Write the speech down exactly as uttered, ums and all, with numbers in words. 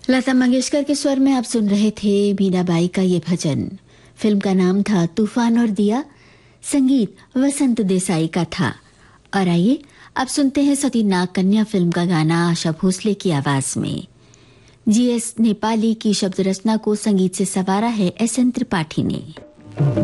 लता मंगेशकर के स्वर में आप सुन रहे थे मीनाबाई का ये भजन। फिल्म का नाम था तूफान और दिया, संगीत वसंत देसाई का था। और आइए अब सुनते हैं सती नाग कन्या फिल्म का गाना आशा भोसले की आवाज में। जी एस नेपाली की शब्द रचना को संगीत से संवारा है एस एन त्रिपाठी ने।